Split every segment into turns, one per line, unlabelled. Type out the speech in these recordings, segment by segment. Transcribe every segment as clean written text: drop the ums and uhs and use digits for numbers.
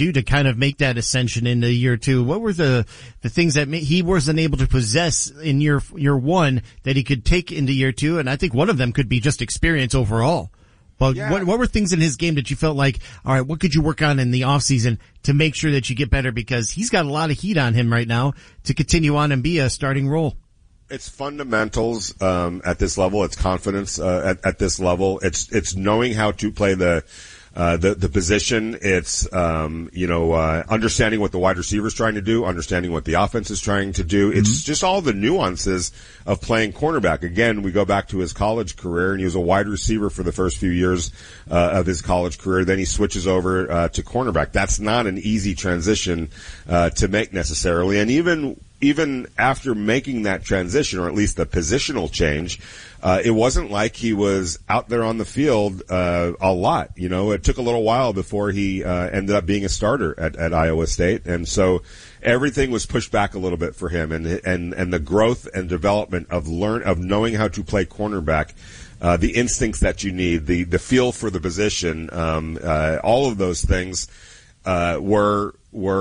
do to kind of make that ascension into year two? What were the things that he wasn't able to possess in year one that he could take into year two? And I think one of them could be just experience overall. But what were things in his game that you felt like, all right, what could you work on in the off season to make sure that you get better? Because he's got a lot of heat on him right now to continue on and be a starting role.
It's fundamentals at this level. It's confidence at this level. It's knowing how to play the position. It's understanding what the wide receiver is trying to do, understanding what the offense is trying to do. It's just all the nuances of playing cornerback. Again, we go back to his college career, and he was a wide receiver for the first few years of his college career. Then he switches over to cornerback. That's not an easy transition to make necessarily, and even after making that transition, or at least the positional change, it wasn't like he was out there on the field a lot. You know, it took a little while before he ended up being a starter at Iowa State, and so everything was pushed back a little bit for him. And the growth and development of knowing how to play cornerback, the instincts that you need, the feel for the position, all of those things were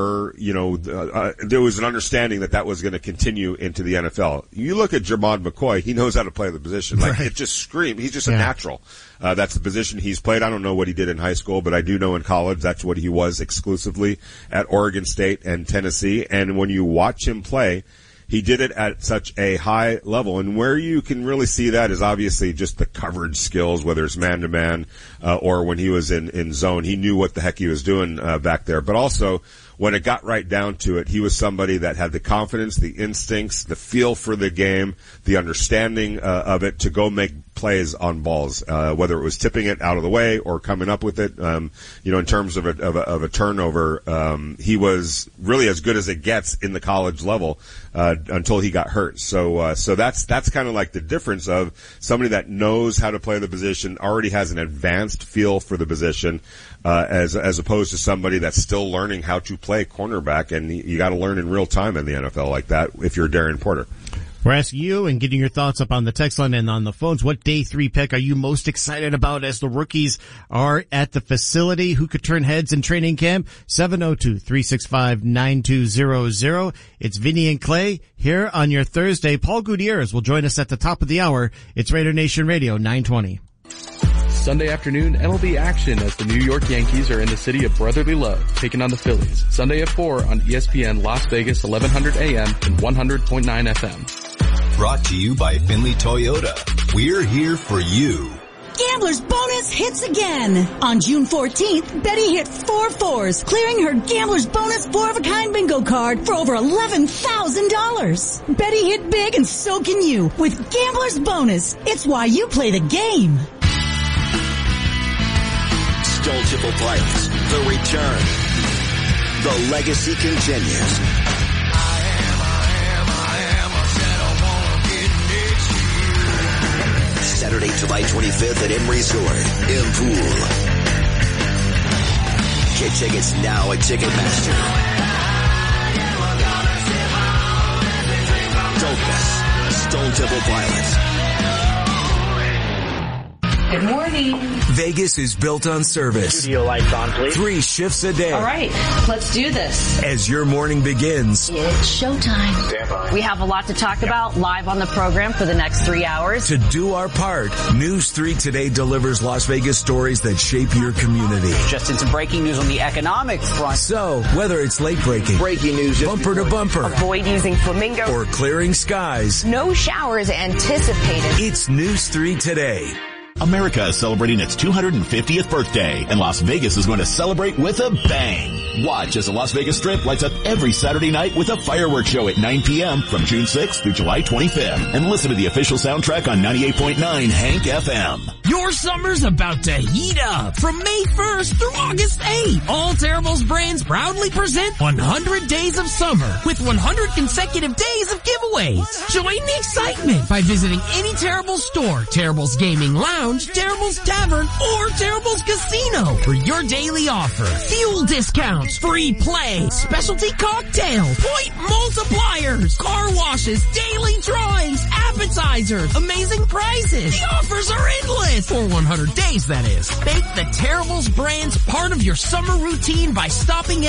there was an understanding that was going to continue into the NFL. You look at Jermod McCoy, he knows how to play the position. Like, it just screams. He's just a natural. That's the position he's played. I don't know what he did in high school, but I do know in college that's what he was exclusively at Oregon State and Tennessee. And when you watch him play, he did it at such a high level. And where you can really see that is obviously just the coverage skills, whether it's man-to-man or when he was in zone. He knew what the heck he was doing back there. But also, when it got right down to it, he was somebody that had the confidence, the instincts, the feel for the game, the understanding of it to go make plays on balls, whether it was tipping it out of the way or coming up with it. In terms of a turnover, he was really as good as it gets in the college level until he got hurt. So that's kind of like the difference of somebody that knows how to play the position, already has an advanced feel for the position, as opposed to somebody that's still learning how to play cornerback, and you got to learn in real time in the NFL like that if you're Darian Porter.
We're asking you and getting your thoughts up on the text line and on the phones. What day 3 pick are you most excited about as the rookies are at the facility? Who could turn heads in training camp? 702-365-9200. It's Vinny and Clay here on your Thursday. Paul Gutierrez will join us at the top of the hour. It's Raider Nation Radio 920.
Sunday afternoon MLB action as the New York Yankees are in the city of brotherly love, taking on the Phillies. Sunday at 4 on ESPN Las Vegas, 1100 AM and 100.9 FM.
Brought to you by Finley Toyota. We're here for you.
Gambler's Bonus hits again. On June 14th, Betty hit 4 fours, clearing her Gambler's Bonus 4-of-a-kind bingo card for over $11,000. Betty hit big and so can you with Gambler's Bonus. It's why you play the game.
Stone Temple Pilots, the return. The legacy continues. Saturday, July 25th at M Resort, M Pool. Get tickets now at Ticketmaster. Don't miss Stone Temple Pilots.
Good morning.
Vegas is built on service.
Studio lights on, please.
3 shifts a day.
All right, let's do this.
As your morning begins.
It's showtime.
Stand by.
We have a lot to talk about live on the program for the next 3 hours.
To do our part, News 3 Today delivers Las Vegas stories that shape your community.
Just in some breaking news on the economic front.
So, whether it's late breaking,
breaking news,
bumper to bumper,
avoid using flamingo,
or clearing skies,
no showers anticipated.
It's News 3 Today.
America is celebrating its 250th birthday, and Las Vegas is going to celebrate with a bang. Watch as the Las Vegas Strip lights up every Saturday night with a fireworks show at 9 p.m. from June 6th through July 25th. And listen to the official soundtrack on 98.9 Hank FM.
Your summer's about to heat up. From May 1st through August 8th, all Terribles brands proudly present 100 Days of Summer with 100 consecutive days of giveaways. Join the excitement by visiting any Terribles store, Terribles Gaming Lounge, Terribles Tavern, or Terribles Casino for your daily offer. Fuel discounts, free play, specialty cocktails, point multipliers, car washes, daily drawings, appetizers, amazing prizes. The offers are endless. For 100 days, that is. Make the Terribles brands part of your summer routine by stopping